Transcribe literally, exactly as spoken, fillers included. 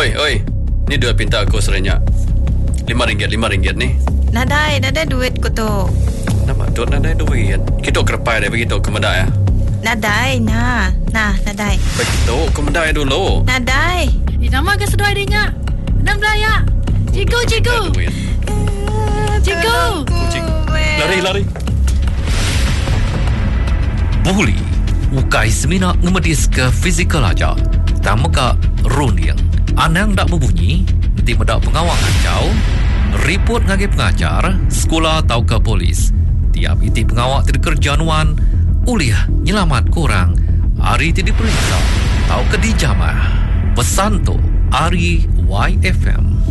Oi, oi. Ni duit pinta aku serenyak. Lima ringgit, lima ringgit ni. Nadai, nadai duit ko to. Nama dot nadai duit. Kita kerepai dah begitu ke medai ya. Nadai, na. Nah, nadai. Begitu ke medai dulu. Nadai. Eh, nama ke sedoi dia. Enam belaya. Cikgu, cikgu. Cikgu. Cikgu. Lari, lari. Buli. Ukai semina ngemedis ke fizikal aja. Tamaka runiang. Anang dak berbunyi, nanti medak pengawang ancau, report ngagi pengajar, sekolah atau ke polis. Tiap iti pengawak terkerjanuan, uliah nyelamat kurang, hari tidak diperiksa, atau ke dijamah. Pesan tu, Ari Y F M.